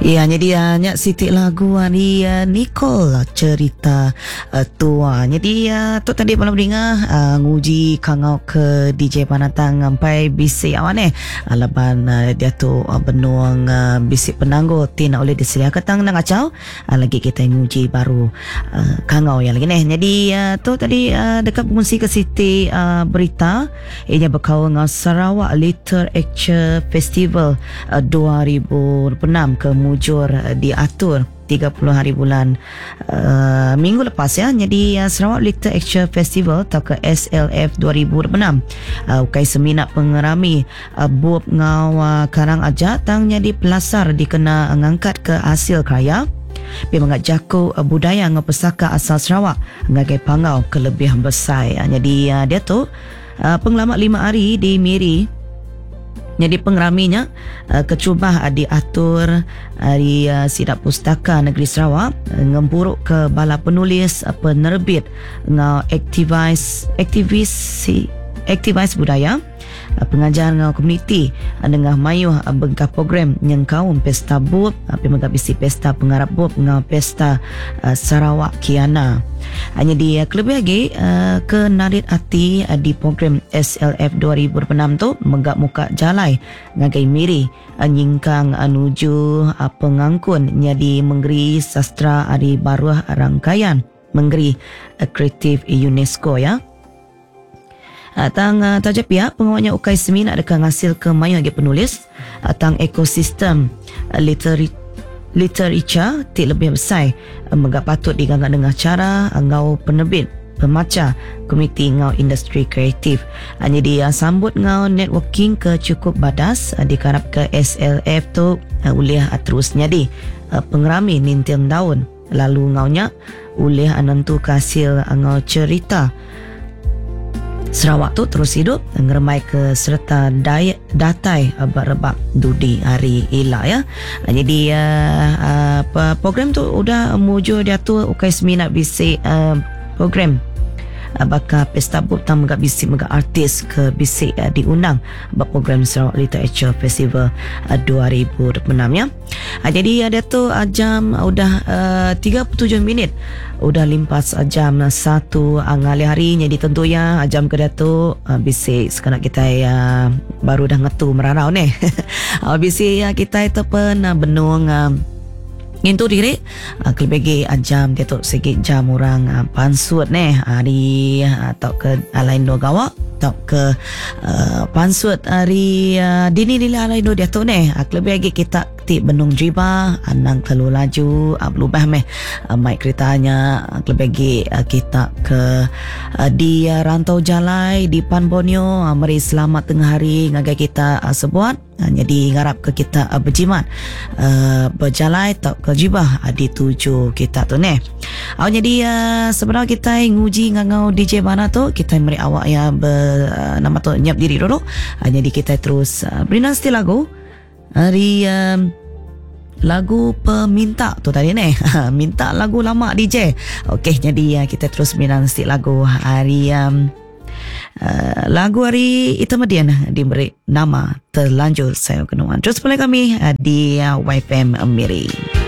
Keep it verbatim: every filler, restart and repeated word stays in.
Ya, jadi uh, nyak sitik lagu hari uh, Nicole cerita uh, tua. Jadi uh, tu tadi malam dengar uh, nguji kangau ke D J Panatang sampai bisik awan eh. Uh, laban uh, dia tu uh, benuang uh, bisik penanggo tina oleh diselia ketang nang acau. Uh, lagi kita nguji baru uh, kangau yang lagi neh. Jadi uh, tu tadi uh, dekat pengusi ke sitik uh, berita ianya berkau dengan Sarawak Literature Festival uh, dua ribu enam ke mujur diatur tiga puluh hari bulan uh, minggu lepas ya. Jadi uh, Sarawak Literature Festival atau ke S L F dua ribu enam uh, ukai seminat pengerami uh, buap ngau uh, karang aja tang jadi pelasar dikena ngangkat ke hasil karya pi mengat jaku uh, budaya ngau pesaka asal Sarawak ngagai pangau kelebihan besar ya. Jadi uh, dia tu uh, penglamat lima hari di Miri. Jadi pengeraminya uh, kecubah uh, diatur uh, di uh, Sidap Pustaka Negeri Sarawak uh, ngempuruk ke bala penulis uh, penerbit ngau aktivis aktivis aktivis budaya uh, pengajar ngau komuniti uh, dengah mayuh uh, bengkah program yang kaum pesta buap uh, pemegah bisi pesta pengarap buap ngau pesta uh, Sarawak Kiana. Hanya di uh, kelebih lagi uh, ke narit hati uh, di program S L F dua ribu enam tu megak muka jalai ngagai miri uh, nyingkang uh, nuju uh, pengangkun jadi menggeri sastra hari baruah rangkaian menggeri uh, kreatif UNESCO ya. Uh, tang uh, tajap ya pengawalnya ukai seminat dekat ngasil ke mayu lagi penulis uh, tang ekosistem uh, literary literature ti lebih besar megak patut diganggang dengan cara ngau penerbit pemaca komiti ngau industri kreatif. Jadi uh, sambut ngau networking ke cukup badas uh, dikarap ke S L F tu uh, ulih uh, terus nyadi uh, pengerami nintiang daun lalu ngaunya ulih anantu uh, hasil uh, ngau cerita Sarawak tu terus hidup ngeremai ke serta daya datai rebak dudi hari ila ya. Jadi uh, uh, program tu udah mujur dia tu ukai seminat bisik uh, program uh, bakal pesta bup tam megak bisik megak artis ke bisik uh, diundang bak program Sarawak Literature Festival uh, dua ribu enam ya. Uh, jadi ada uh, tu uh, jam uh, udah uh, tiga puluh tujuh minit udah limpas uh, jam uh, satu uh, ngali hari. Jadi tentunya uh, jam kedua tu uh, bisik sekarang kita uh, baru dah ngetu merarau ni. uh, bisik uh, kita itu pun uh, benung uh, ngintu diri uh, kelebih uh, jam dia tu sikit jam orang uh, pansut ni hari uh, atau ke uh, lain dua gawak atau ke uh, pansut hari uh, dini nila lain dua dia tu ni uh, kelebih lagi kita ti benung jiba anang telu laju uh, berubah meh uh, mic keretanya uh, kelebih lagi uh, kita ke uh, di uh, rantau jalai di Pan Borneo uh, mari selamat tengah hari ngagai kita uh, sebuat. Jadi ngarap ke kita uh, berjimat uh, berjalai atau ke jibah uh, di tuju kita tu ni. Uh, jadi uh, sebenarnya kita nguji ngangau D J mana tu kita beri awak ya ber, uh, nama tu nyiap diri dulu. Uh, jadi kita terus uh, beri nanti lagu hari uh, lagu peminta tu tadi ni. Minta lagu lama D J. Okey, jadi uh, kita terus beri nanti lagu hari um, Uh, lagu hari itu kemudian diberi nama Terlanjur Saya Kenuan. Terus boleh kami uh, di uh, Y F M Miri.